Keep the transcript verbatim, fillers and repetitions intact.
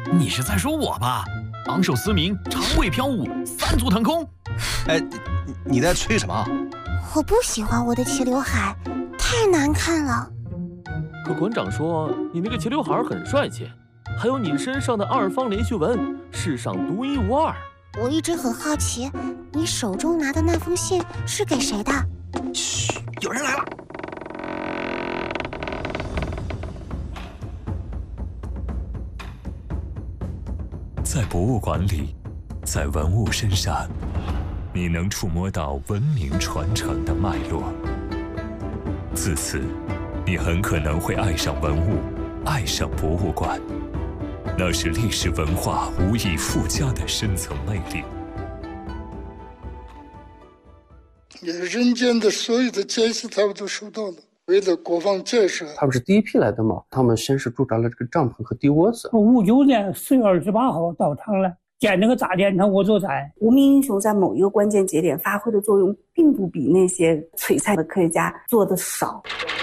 你是在说我吧？昂首思明，长尾飘舞，三足腾空。 哎，你在吹什么？ 我不喜欢我的齐刘海，太难看了。 可馆长说你那个齐刘海很帅气，还有你身上的二方连续纹，世上独一无二。 我一直很好奇，你手中拿的那封信是给谁的？ 嘘，有人来了。 在博物馆里，在文物身上，你能触摸到文明传承的脉络。自此，你很可能会爱上文物，爱上博物馆。那是历史文化无以复加的深层魅力。 人间的所有的艰辛他们都受到了。为了国防建设， 他们是第一批来的嘛，他们先是驻扎了这个帐篷和地窝子。 五九年四月二十八号到场了，建那个大电厂我就在。 无名英雄在某一个关键节点发挥的作用，并不比那些璀璨的科学家做的少。